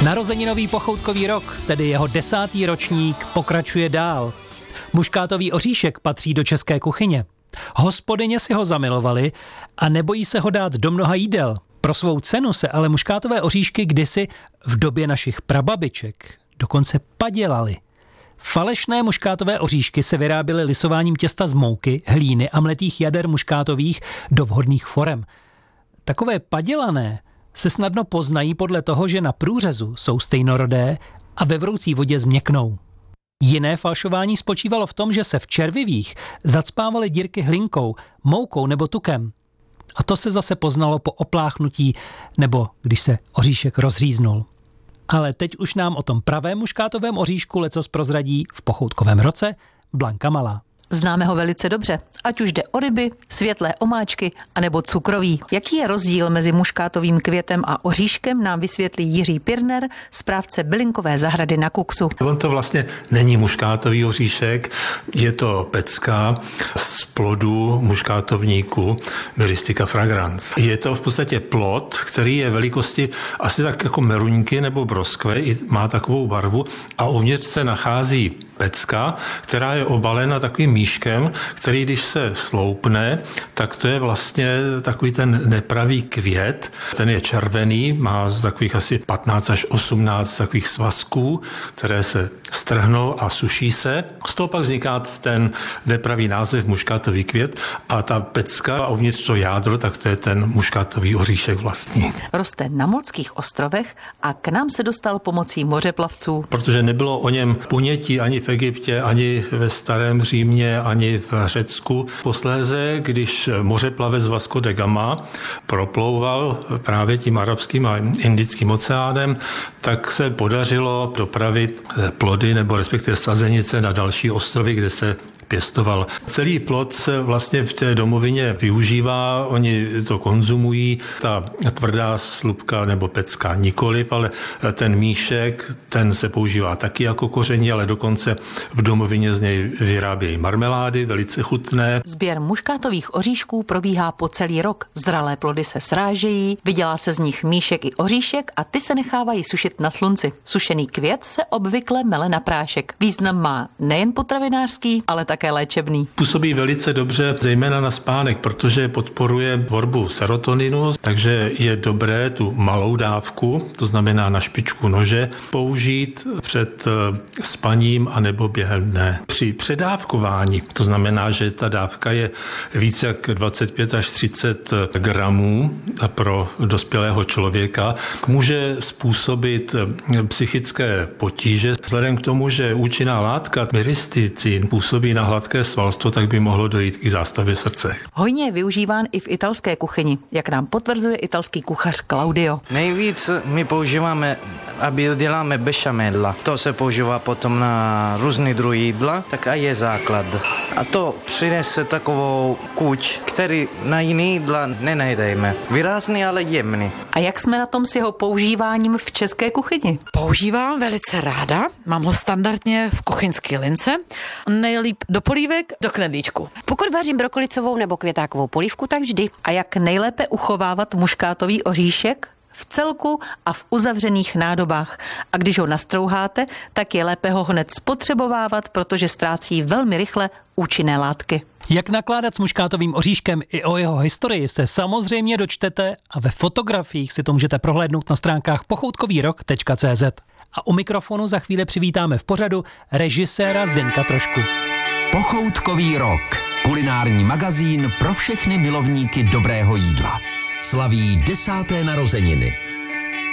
Narozeninový pochoutkový rok, tedy jeho 10. ročník, pokračuje dál. Muškátový oříšek patří do české kuchyně. Hospodyně si ho zamilovali a nebojí se ho dát do mnoha jídel. Pro svou cenu se ale muškátové oříšky kdysi v době našich prababiček dokonce padělaly. Falešné muškátové oříšky se vyráběly lisováním těsta z mouky, hlíny a mletých jader muškátových do vhodných forem. Takové padělané se snadno poznají podle toho, že na průřezu jsou stejnorodé a ve vroucí vodě změknou. Jiné falšování spočívalo v tom, že se v červivých zacpávaly dírky hlinkou, moukou nebo tukem. A to se zase poznalo po opláchnutí nebo když se oříšek rozříznul. Ale teď už nám o tom pravém muškátovém oříšku lecos prozradí v pochoutkovém roce Blanka Malá. Známe ho velice dobře, ať už jde o ryby, světlé omáčky anebo cukroví. Jaký je rozdíl mezi muškátovým květem a oříškem, nám vysvětlí Jiří Pirner, správce bylinkové zahrady na Kuksu. On to vlastně není muškátový oříšek, je to pecka z plodu muškátovníku Myristica fragrans. Je to v podstatě plod, který je velikosti asi tak jako meruňky nebo broskve, má takovou barvu a uvnitř se nachází pecka, která je obalena takovým míškem, který když se sloupne, tak to je vlastně takový ten nepravý květ. Ten je červený, má takových asi 15 až 18 takových svazků, které se strhnou a suší se. Z toho pak vzniká ten nepravý název muškátový květ a ta pecka a uvnitř to jádro, tak to je ten muškátový oříšek vlastní. Roste na Molských ostrovech a k nám se dostal pomocí mořeplavců. Protože nebylo o něm ponětí ani v Egyptě, ani ve starém Římě, ani v Řecku. Posléze, když mořeplavec Vasco da Gama proplouval právě tím arabským a indickým oceánem, tak se podařilo dopravit plody nebo respektive sazenice na další ostrovy, kde se pěstoval. Celý plod se vlastně v té domovině využívá, oni to konzumují, ta tvrdá slupka nebo pecka nikoliv, ale ten míšek, ten se používá taky jako koření, ale dokonce v domovině z něj vyrábějí marmelády, velice chutné. Sběr muškátových oříšků probíhá po celý rok. Zralé plody se srážejí, vydělá se z nich míšek i oříšek a ty se nechávají sušit na slunci. Sušený květ se obvykle mele na prášek. Význam má nejen potravinářský, ale také léčebný. Působí velice dobře, zejména na spánek, protože podporuje tvorbu serotoninu, takže je dobré tu malou dávku, to znamená na špičku nože, použít před spaním anebo během dne. Při předávkování, to znamená, že ta dávka je více jak 25 až 30 gramů pro dospělého člověka, může způsobit psychické potíže. Vzhledem k tomu, že účinná látka myristicin působí na hladké svalstvo, tak by mohlo dojít k zástavě srdce. Hojně je využíván i v italské kuchyni, jak nám potvrzuje italský kuchař Claudio. Nejvíc my používáme, aby děláme bechamella. To se používá potom na různý druhy jídla, tak a je základ. A to přinese takovou chuť, který na jiný jídla nenajdeme. Výrazný, ale jemný. A jak jsme na tom s jeho používáním v české kuchyni? Používám velice ráda. Mám ho standardně v kuchyňské lince. Nejlíp do polívek, do knedlíčku. Pokud vařím brokolicovou nebo květákovou polívku, tak vždy. A jak nejlépe uchovávat muškátový oříšek? V celku a v uzavřených nádobách. A když ho nastrouháte, tak je lépe ho hned spotřebovávat, protože ztrácí velmi rychle účinné látky. Jak nakládat s muškátovým oříškem i o jeho historii se samozřejmě dočtete a ve fotografiích si to můžete prohlédnout na stránkách pochoutkovýrok.cz. A u mikrofonu za chvíli přivítáme v pořadu režiséra Zdeňka Trošku. Pochoutkový rok. Kulinární magazín pro všechny milovníky dobrého jídla. Slaví 10. narozeniny.